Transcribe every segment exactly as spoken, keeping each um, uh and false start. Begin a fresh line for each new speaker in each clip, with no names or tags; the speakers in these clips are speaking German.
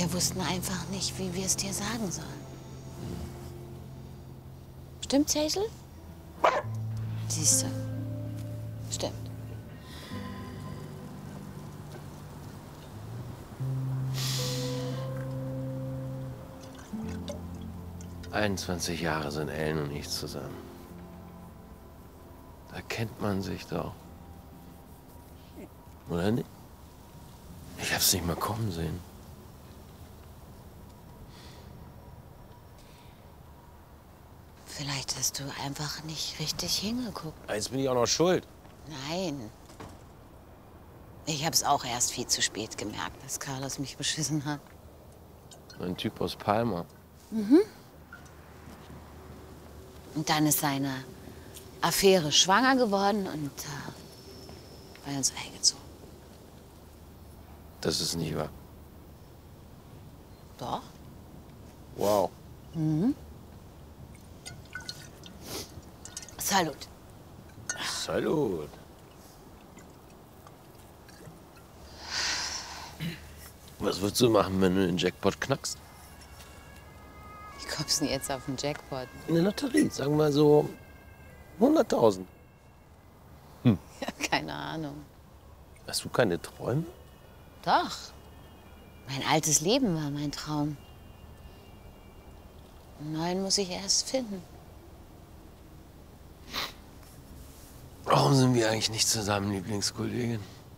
Wir wussten einfach nicht, wie wir es dir sagen sollen. Stimmt's, Hazel? Siehst du. Stimmt.
einundzwanzig Jahre sind Ellen und ich zusammen. Da kennt man sich doch. Oder nicht? Ich hab's nicht mal kommen sehen.
Vielleicht hast du einfach nicht richtig hingeguckt.
Jetzt bin ich auch noch schuld.
Nein. Ich hab's auch erst viel zu spät gemerkt, dass Carlos mich beschissen hat.
Ein Typ aus Palma.
Mhm. Und dann ist seine Affäre schwanger geworden und äh, bei uns eingezogen.
Das ist nicht wahr.
Doch.
Wow.
Mhm. Salut.
Salut. Was würdest du machen, wenn du den Jackpot knackst?
Wie kommst du denn jetzt auf den Jackpot?
In der Lotterie, sagen wir so hunderttausend. Hm.
Ja, keine Ahnung.
Hast du keine Träume?
Doch. Mein altes Leben war mein Traum. Einen neuen muss ich erst finden.
Warum sind wir eigentlich nicht zusammen, Lieblingskollegin?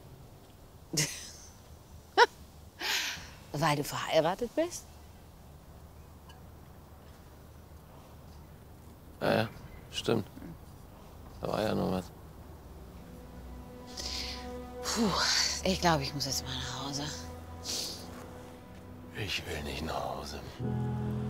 Weil du verheiratet bist?
Ja, ja, stimmt. Da war ja noch was.
Puh, ich glaube, ich muss jetzt mal nach Hause.
Ich will nicht nach Hause.